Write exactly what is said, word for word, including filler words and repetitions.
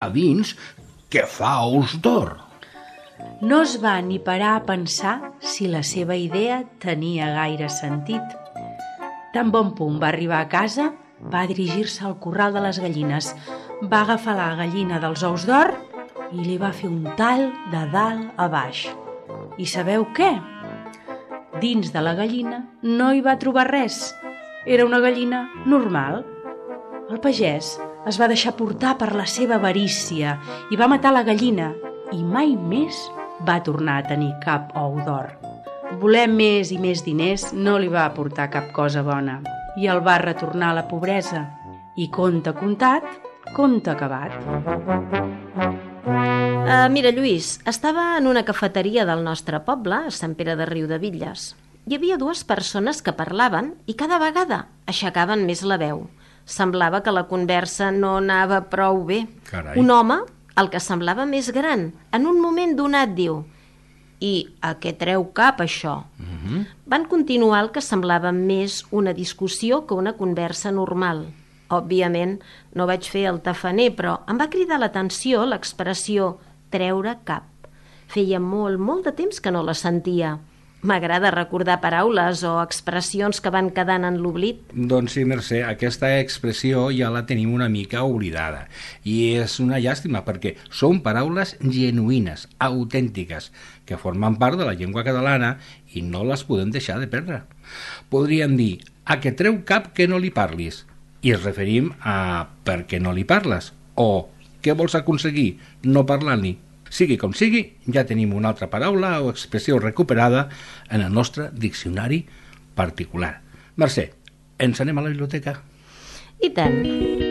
a dins que fa ous d'or. No es va ni parar a pensar si la seva idea tenia gaire sentit. Tan bon punt va arribar a casa, va dirigir-se al corral de les gallines, va agafar la gallina dels ous d'or i li va fer un tall de dalt a baix. I sabeu què? Dins de la gallina no hi va trobar res. Era una gallina normal. El pagès es va deixar portar per la seva avarícia i va matar la gallina i mai més va tornar a tenir cap ou d'or. Voler més i més diners no li va aportar cap cosa bona i el va retornar a la pobresa. I conte contat, conte acabat. Uh, mira, Lluís, estava en una cafeteria del nostre poble, a Sant Pere de Riudebitlles. Hi havia dues persones que parlaven i cada vegada aixecaven més la veu. Semblava que la conversa no anava prou bé. Carai. Un home, el que semblava més gran, en un moment donat diu: «I a què treu cap, això?» Mm-hmm. Van continuar el que semblava més una discussió que una conversa normal. Òbviament, no vaig fer el tafaner, però em va cridar l'atenció l'expressió «treure cap». Feia molt, molt de temps que no la sentia. M'agrada recordar paraules o expressions que van quedant en l'oblit. Doncs sí, Mercè, aquesta expressió ja la tenim una mica oblidada. I és una llàstima perquè són paraules genuïnes, autèntiques, que formen part de la llengua catalana i no les podem deixar de perdre. Podríem dir «a què treu cap que no li parlis?» i ens referim a «per què no li parles?» o «què vols aconseguir no parlant-li?» Sigui com sigui, ja tenim una altra paraula o expressió recuperada en el nostre diccionari particular. Mercè, ens anem a la biblioteca? I tant.